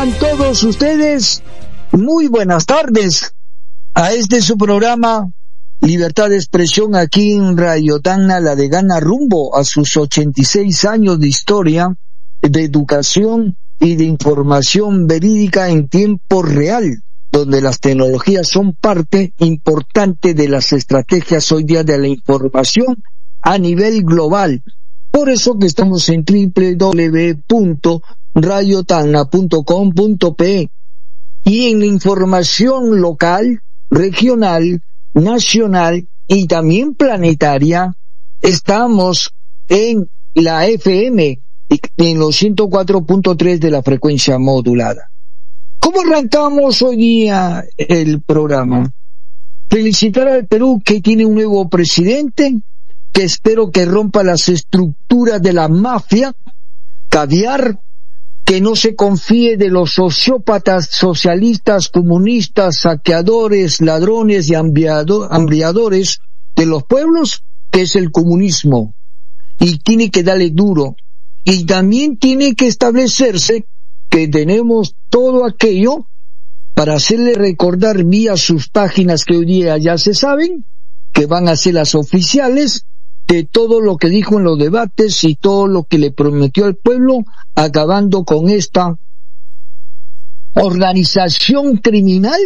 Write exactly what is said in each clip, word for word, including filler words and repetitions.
Tengan todos ustedes muy buenas tardes a este su programa Libertad de Expresión aquí en Radio Tacna, la de Gana, rumbo a sus ochenta y seis años de historia, de educación y de información verídica en tiempo real, donde las tecnologías son parte importante de las estrategias hoy día de la información a nivel global. Por eso que estamos en doble u doble u doble u punto radio tacna punto com punto pe y en la información local, regional, nacional y también planetaria estamos en la F M, en los ciento cuatro punto tres de la frecuencia modulada. ¿Cómo arrancamos hoy día el programa? Felicitar al Perú, que tiene un nuevo presidente, que espero que rompa las estructuras de la mafia caviar, que no se confíe de los sociópatas, socialistas, comunistas, saqueadores, ladrones y hambriadores de los pueblos, que es el comunismo, y tiene que darle duro. Y también tiene que establecerse que tenemos todo aquello para hacerle recordar vía sus páginas que hoy día ya se saben, que van a ser las oficiales, de todo lo que dijo en los debates y todo lo que le prometió al pueblo, acabando con esta organización criminal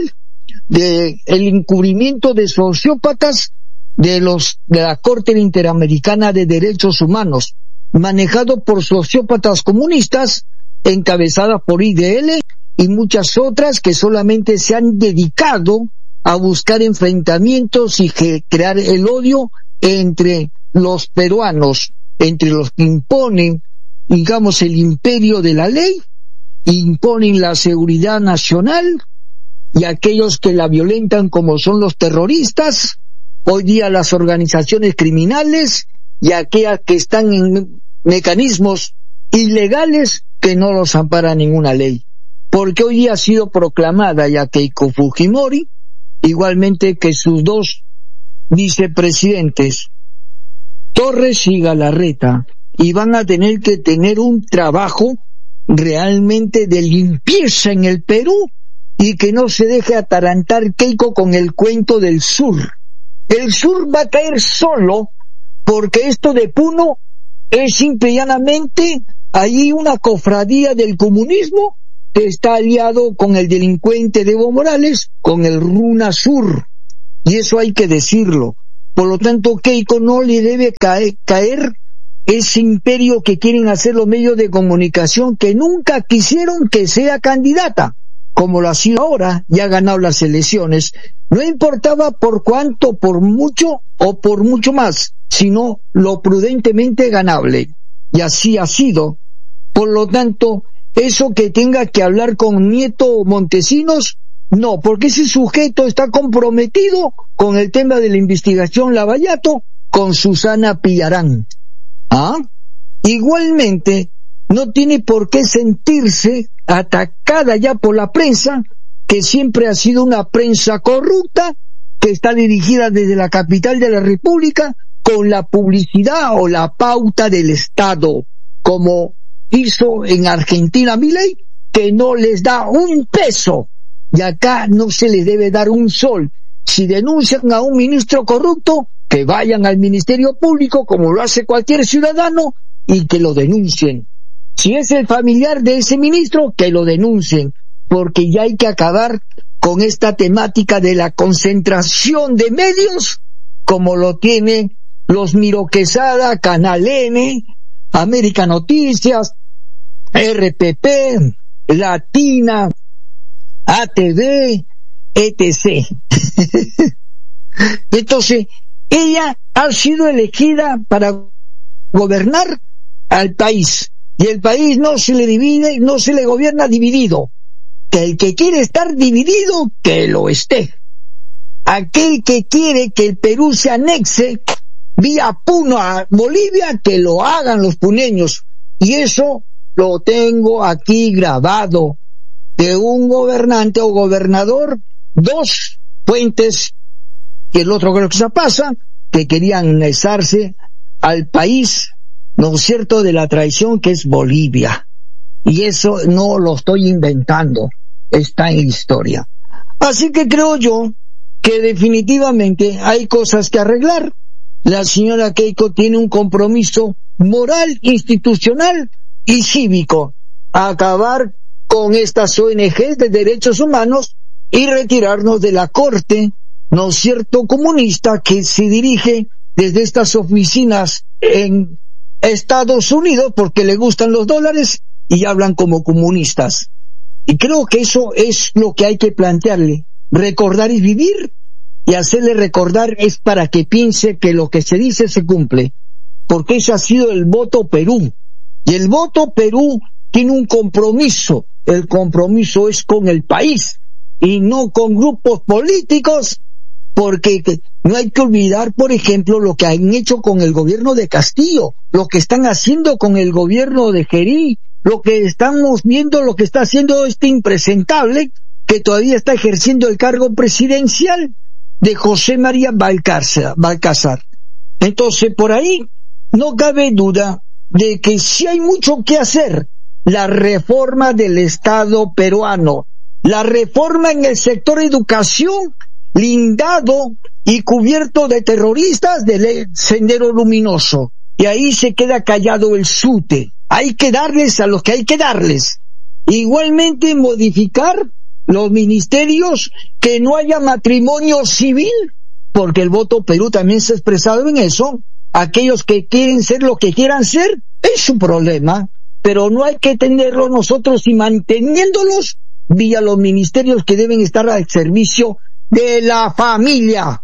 de el encubrimiento de sociópatas de los de la Corte Interamericana de Derechos Humanos, manejado por sociópatas comunistas, encabezada por I D L y muchas otras que solamente se han dedicado a buscar enfrentamientos y crear el odio entre los peruanos, entre los que imponen, digamos, el imperio de la ley, imponen la seguridad nacional, y aquellos que la violentan, como son los terroristas, hoy día las organizaciones criminales, y aquellas que están en mecanismos ilegales que no los ampara ninguna ley. Porque hoy día ha sido proclamada ya Keiko Fujimori, igualmente que sus dos vicepresidentes, Torres y Galarreta, y van a tener que tener un trabajo realmente de limpieza en el Perú, y que no se deje atarantar Keiko con el cuento del sur. El sur va a caer solo, porque esto de Puno es simple y llanamente allí una cofradía del comunismo que está aliado con el delincuente de Evo Morales, con el Runa Sur, y eso hay que decirlo. Por lo tanto, Keiko no le debe caer, caer ese imperio que quieren hacer los medios de comunicación, que nunca quisieron que sea candidata, como lo ha sido ahora, ya ha ganado las elecciones. No importaba por cuánto, por mucho o por mucho más, sino lo prudentemente ganable. Y así ha sido. Por lo tanto, eso que tenga que hablar con Nieto Montesinos, no, porque ese sujeto está comprometido con el tema de la investigación Lavallato, con Susana Pillarán. ¿Ah? Igualmente, no tiene por qué sentirse atacada ya por la prensa, que siempre ha sido una prensa corrupta, que está dirigida desde la capital de la República, con la publicidad o la pauta del Estado, como hizo en Argentina Milei, que no les da un peso. Y acá no se les debe dar un sol. Si denuncian a un ministro corrupto, que vayan al Ministerio Público, como lo hace cualquier ciudadano, y que lo denuncien. Si es el familiar de ese ministro, que lo denuncien, porque ya hay que acabar con esta temática de la concentración de medios, como lo tiene los Miro Quesada, Canal N, América Noticias, R P P, Latina, A T V, etcétera. Entonces, ella ha sido elegida para gobernar al país, y el país no se le divide, no se le gobierna dividido. Que el que quiere estar dividido, que lo esté. Aquel que quiere que el Perú se anexe vía Puno a Bolivia, que lo hagan los puneños. Y eso lo tengo aquí grabado, de un gobernante o gobernador, dos fuentes, que el otro creo que se pasa, que querían anexarse al país, ¿no es cierto?, de la traición, que es Bolivia. Y eso no lo estoy inventando, está en la historia. Así que creo yo que definitivamente hay cosas que arreglar. La señora Keiko tiene un compromiso moral, institucional y cívico a acabar con estas O N Ges de derechos humanos y retirarnos de la corte, ¿no es cierto?, comunista que se dirige desde estas oficinas en Estados Unidos porque le gustan los dólares y hablan como comunistas. Y creo que eso es lo que hay que plantearle. Recordar y vivir, y hacerle recordar es para que piense que lo que se dice se cumple, porque ese ha sido el voto Perú. Y el voto Perú tiene un compromiso. El compromiso es con el país y no con grupos políticos, porque no hay que olvidar, por ejemplo, lo que han hecho con el gobierno de Castillo, lo que están haciendo con el gobierno de Gerí, lo que estamos viendo, lo que está haciendo este impresentable que todavía está ejerciendo el cargo presidencial de José María Balcázar. Entonces, por ahí no cabe duda de que sí hay mucho que hacer. La reforma del Estado peruano, la reforma en el sector educación, lindado y cubierto de terroristas del Sendero Luminoso. Y ahí se queda callado el SUTE. Hay que darles a los que hay que darles. Igualmente modificar los ministerios, que no haya matrimonio civil, porque el voto Perú también se ha expresado en eso. Aquellos que quieren ser lo que quieran ser, es su problema, pero no hay que tenerlos nosotros y manteniéndolos vía los ministerios que deben estar al servicio de la familia.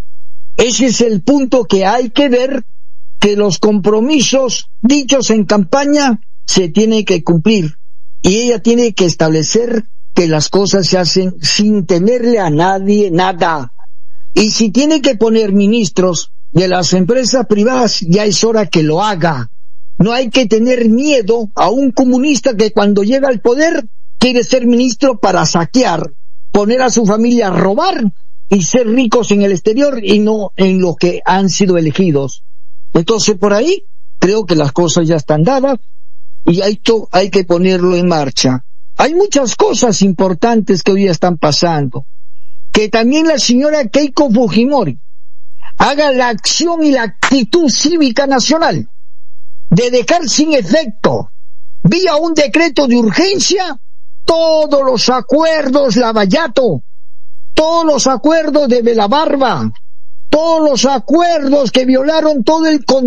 Ese es el punto que hay que ver, que los compromisos dichos en campaña se tienen que cumplir, y ella tiene que establecer que las cosas se hacen sin temerle a nadie nada. Y si tiene que poner ministros de las empresas privadas, ya es hora que lo haga. No hay que tener miedo a un comunista que cuando llega al poder quiere ser ministro para saquear, poner a su familia a robar y ser ricos en el exterior y no en lo que han sido elegidos. Entonces, por ahí creo que las cosas ya están dadas y hay, to- hay que ponerlo en marcha. Hay muchas cosas importantes que hoy día están pasando. Que también la señora Keiko Fujimori haga la acción y la actitud cívica nacional de dejar sin efecto, vía un decreto de urgencia, todos los acuerdos Lavallato, todos los acuerdos de Belabarba, todos los acuerdos que violaron todo el